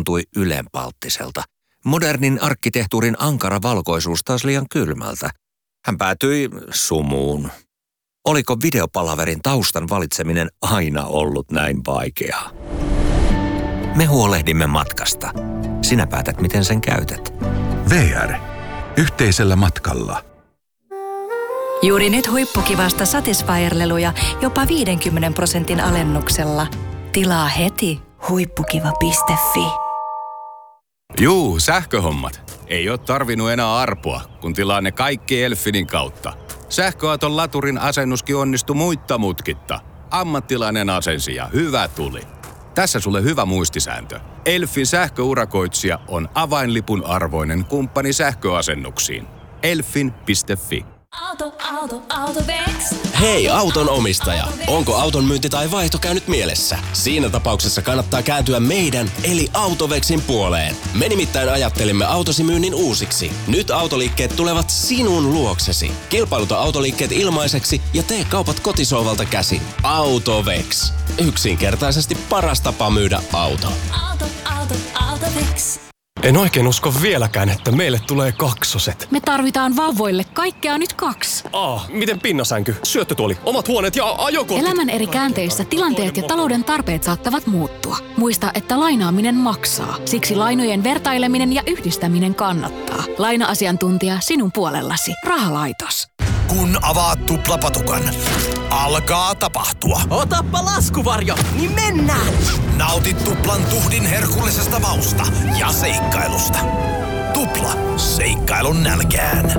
tuntui ylenpalttiselta. Modernin arkkitehtuurin ankara valkoisuus taas liian kylmältä. Hän päätyi sumuun. Oliko videopalaverin taustan valitseminen aina ollut näin vaikeaa? Me huolehdimme matkasta. Sinä päätät, miten sen käytät. VR. Yhteisellä matkalla. Juuri nyt huippukivasta Satisfyer-leluja jopa 50% alennuksella. Tilaa heti huippukiva.fi. Juu, sähköhommat. Ei ole tarvinnut enää arpoa, kun tilaa ne kaikki Elfinin kautta. Sähköauton laturin asennuskin onnistui muitta mutkitta. Ammattilainen asensi ja hyvä tuli. Tässä sulle hyvä muistisääntö. Elfin sähköurakoitsija on avainlipun arvoinen kumppani sähköasennuksiin. Elfin.fi. Autovex. Hei auton omistaja, onko auton myynti tai vaihto käynyt mielessä? Siinä tapauksessa kannattaa kääntyä meidän eli Autovexin puoleen. Me nimittäin ajattelimme autosi myynnin uusiksi. Nyt autoliikkeet tulevat sinun luoksesi. Kilpailuta autoliikkeet ilmaiseksi ja tee kaupat kotisohvalta käsin. Autovex. Yksinkertaisesti paras tapa myydä auto. Autovex. En oikein usko vieläkään, että meille tulee kaksoset. Me tarvitaan vauvoille kaikkea nyt 2. Miten pinnasänky, syöttötuoli, omat huoneet ja ajokortit? Elämän eri käänteissä tilanteet ja talouden tarpeet saattavat muuttua. Muista, että lainaaminen maksaa. Siksi lainojen vertaileminen ja yhdistäminen kannattaa. Laina-asiantuntija sinun puolellasi. Rahalaitos. Kun avaat tuplapatukan, alkaa tapahtua. Otappa laskuvarjo, niin mennään! Nauti tuplan tuhdin herkullisesta mausta ja seikkailusta. Tupla, seikkailun nälkään.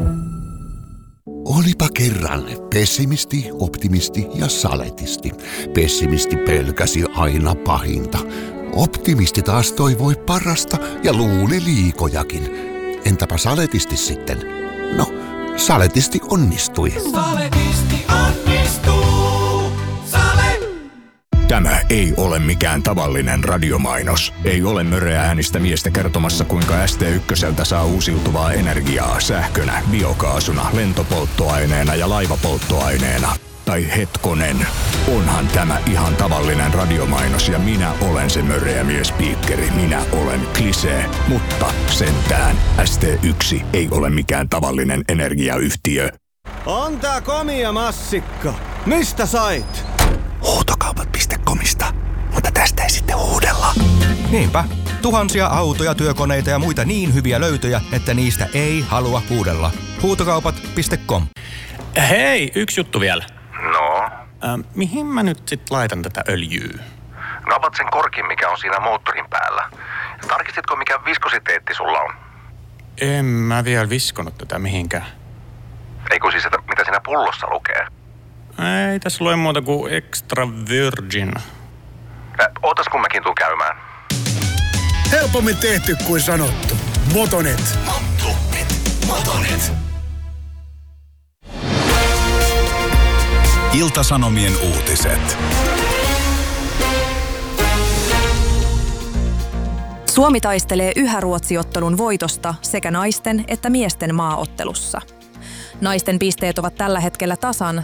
Olipa kerran pessimisti, optimisti ja saletisti. Pessimisti pelkäsi aina pahinta. Optimisti taas toivoi parasta ja luuli liikojakin. Entäpä saletisti sitten? No, saletisti onnistui. Saletisti onnistuu. Tämä ei ole mikään tavallinen radiomainos. Ei ole möreä äänistä miestä kertomassa, kuinka ST1 saa uusiutuvaa energiaa sähkönä, biokaasuna, lentopolttoaineena ja laivapolttoaineena. Tai hetkonen, onhan tämä ihan tavallinen radiomainos ja minä olen se möreä miespiikkeri. Minä olen Klisee, mutta sentään ST1 ei ole mikään tavallinen energiayhtiö. On tää komia massikka. Mistä sait? Huutokaupat.comista, mutta tästä ei sitten huudella. Niinpä. Tuhansia autoja, työkoneita ja muita niin hyviä löytöjä, että niistä ei halua huudella. Huutokaupat.com. Hei, yksi juttu vielä. No? Mihin mä nyt sit laitan tätä öljyä? Napat sen korkin, mikä on siinä moottorin päällä. Tarkistitko, mikä viskositeetti sulla on? En mä vielä viskonut tätä mihinkään. Eikö siis, että mitä siinä pullossa lukee? Ei tässä lue muuta kuin extra virgin. Ootas kun mäkin tuun käymään. Helpommin tehty kuin sanottu. Motonet. Motonet. Ilta-Sanomien uutiset. Suomi taistelee yhä Ruotsi-ottelun voitosta sekä naisten että miesten maaottelussa. Naisten pisteet ovat tällä hetkellä tasan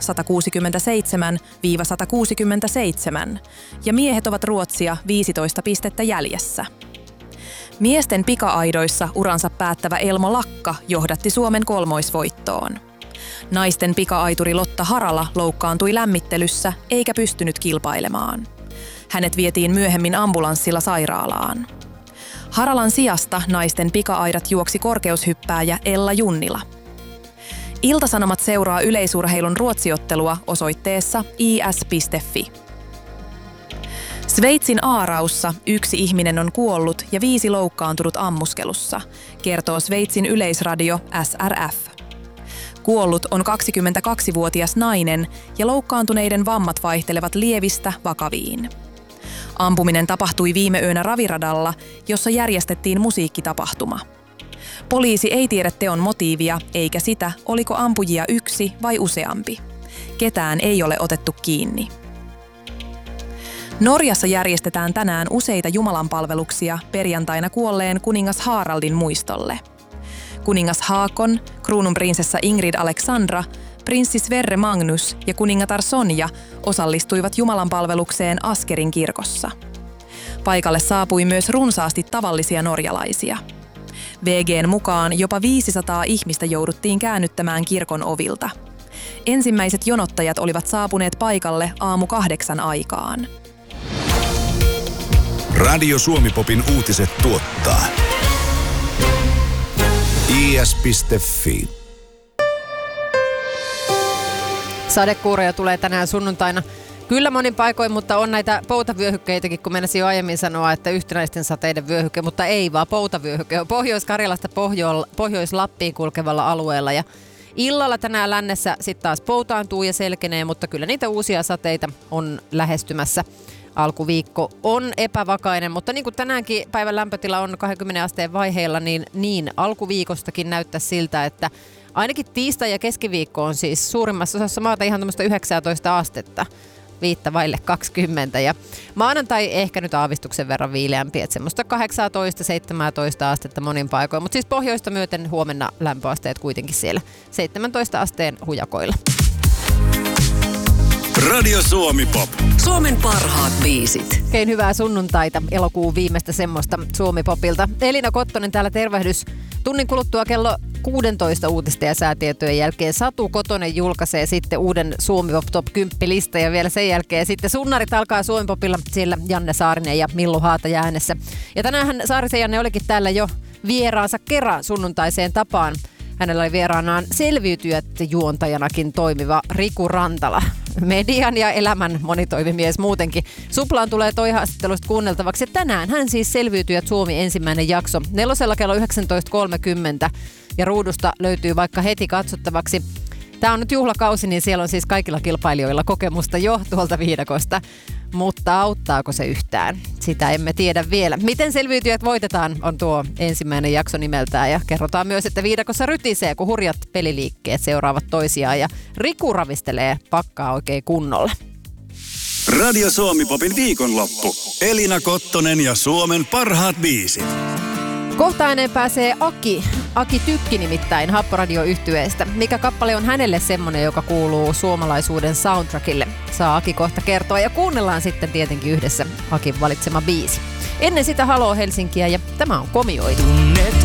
167–167 ja miehet ovat Ruotsia 15 pistettä jäljessä. Miesten pika-aidoissa uransa päättävä Elmo Lakka johdatti Suomen kolmoisvoittoon. Naisten pika-aituri Lotta Harala loukkaantui lämmittelyssä eikä pystynyt kilpailemaan. Hänet vietiin myöhemmin ambulanssilla sairaalaan. Haralan sijasta naisten pika-aidat juoksi korkeushyppääjä Ella Junnila. Ilta-Sanomat seuraa yleisurheilun Ruotsiottelua osoitteessa is.fi. Sveitsin Aaraussa 1 ihminen on kuollut ja 5 loukkaantunut ammuskelussa, kertoo Sveitsin yleisradio SRF. Kuollut on 22-vuotias nainen ja loukkaantuneiden vammat vaihtelevat lievistä vakaviin. Ampuminen tapahtui viime yönä raviradalla, jossa järjestettiin musiikkitapahtuma. Poliisi ei tiedä teon motiivia eikä sitä, oliko ampujia 1 vai useampi. Ketään ei ole otettu kiinni. Norjassa järjestetään tänään useita jumalanpalveluksia perjantaina kuolleen kuningas Haraldin muistolle. Kuningas Haakon, kruununprinsessa Ingrid Alexandra, prinssi Sverre Magnus ja kuningatar Sonja osallistuivat jumalanpalvelukseen Askerin kirkossa. Paikalle saapui myös runsaasti tavallisia norjalaisia. VG:n mukaan jopa 500 ihmistä jouduttiin käännyttämään kirkon ovilta. Ensimmäiset jonottajat olivat saapuneet paikalle 7:00 aikaan. Radio Suomi-popin uutiset tuottaa is.fi. Sadekuuroja tulee tänään sunnuntaina. Kyllä monin paikoin, mutta on näitä poutavyöhykkeitäkin, kun meinasin jo aiemmin sanoa, että yhtenäisten sateiden vyöhyke, mutta ei vaan poutavyöhyke on Pohjois-Karjalasta Pohjois-Lappiin kulkevalla alueella. Ja illalla tänään lännessä sitten taas poutaantuu ja selkenee, mutta kyllä niitä uusia sateita on lähestymässä. Alkuviikko on epävakainen, mutta niin kuin tänäänkin päivän lämpötila on 20 asteen vaiheilla, niin alkuviikostakin näyttää siltä, että ainakin tiistai ja keskiviikko on siis suurimmassa osassa maata ihan tämmöistä 19 astetta. 5-20 ja maanantai ehkä nyt aavistuksen verran viileämpi, että semmoista 18-17 astetta monin paikoin, mutta siis pohjoista myöten huomenna lämpöasteet kuitenkin siellä 17 asteen hujakoilla. Radio Suomi Pop. Suomen parhaat biisit. Oikein hyvää sunnuntaita, elokuun viimeistä semmoista Suomi Popilta. Elina Kottonen täällä tervehdys. Tunnin kuluttua kello 16 uutisten ja säätietojen jälkeen Satu Kotonen julkaisee sitten uuden Suomi Pop Top 10-lista ja vielä sen jälkeen sitten sunnarit alkaa Suomi Popilla, siellä Janne Saarinen ja Millu Haataja äänessä. Ja tänäänhän Saarisen Janne olikin täällä jo vieraansa kerran sunnuntaiseen tapaan. Hänellä oli vieraanaan selviytyjät juontajanakin toimiva Riku Rantala. Median ja elämän monitoimimies muutenkin. Suplaan tulee toi haastattelusta kuunneltavaksi. Tänään hän siis Selviytyjät Suomi ensimmäinen jakso. 4 kello 19.30 ja ruudusta löytyy vaikka heti katsottavaksi. Tämä on nyt juhlakausi, niin siellä on siis kaikilla kilpailijoilla kokemusta jo tuolta viidakosta. Mutta auttaako se yhtään? Sitä emme tiedä vielä. Miten Selviytyjät voitetaan on tuo ensimmäinen jakso nimeltään. Ja kerrotaan myös, että viidakossa rytisee, kun hurjat peliliikkeet seuraavat toisiaan. Ja Riku ravistelee pakkaa oikein kunnolla. Radio Suomi Popin viikonloppu. Elina Kottonen ja Suomen parhaat biisit. Kohta ääneen pääsee Aki Tykki nimittäin Happoradio-yhtyeestä. Mikä kappale on hänelle semmonen, joka kuuluu suomalaisuuden soundtrackille? Saa Aki kohta kertoa ja kuunnellaan sitten tietenkin yhdessä Akin valitsema biisi. Ennen sitä haloo Helsinkiä ja tämä on Komioitu.